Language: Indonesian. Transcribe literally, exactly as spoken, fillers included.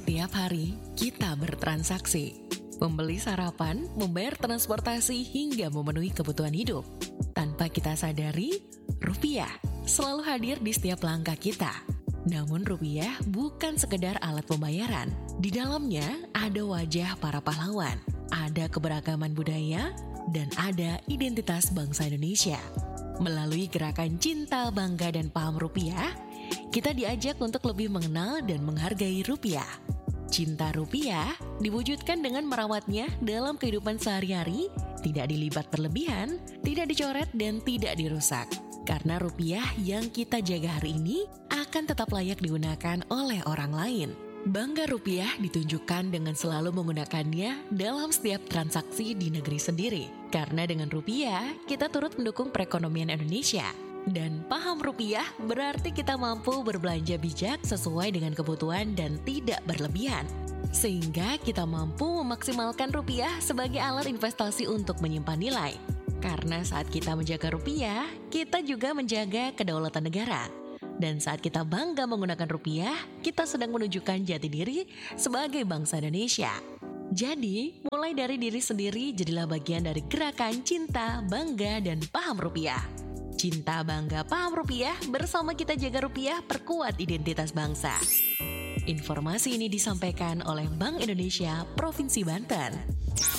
Setiap hari kita bertransaksi, membeli sarapan, membayar transportasi hingga memenuhi kebutuhan hidup. Tanpa kita sadari, rupiah selalu hadir di setiap langkah kita. Namun rupiah bukan sekedar alat pembayaran. Di dalamnya ada wajah para pahlawan, ada keberagaman budaya, dan ada identitas bangsa Indonesia. Melalui gerakan Cinta, Bangga, dan Paham Rupiah, kita diajak untuk lebih mengenal dan menghargai rupiah. Cinta rupiah diwujudkan dengan merawatnya dalam kehidupan sehari-hari, tidak dilibat berlebihan, tidak dicoret, dan tidak dirusak. Karena rupiah yang kita jaga hari ini akan tetap layak digunakan oleh orang lain. Bangga rupiah ditunjukkan dengan selalu menggunakannya dalam setiap transaksi di negeri sendiri. Karena dengan rupiah, kita turut mendukung perekonomian Indonesia. Dan paham rupiah berarti kita mampu berbelanja bijak sesuai dengan kebutuhan dan tidak berlebihan. Sehingga kita mampu memaksimalkan rupiah sebagai alat investasi untuk menyimpan nilai. Karena saat kita menjaga rupiah, kita juga menjaga kedaulatan negara. Dan saat kita bangga menggunakan rupiah, kita sedang menunjukkan jati diri sebagai bangsa Indonesia. Jadi, mulai dari diri sendiri jadilah bagian dari gerakan Cinta, Bangga, dan Paham Rupiah. Cinta, Bangga, Paham Rupiah, bersama kita jaga rupiah, perkuat identitas bangsa. Informasi ini disampaikan oleh Bank Indonesia Provinsi Banten.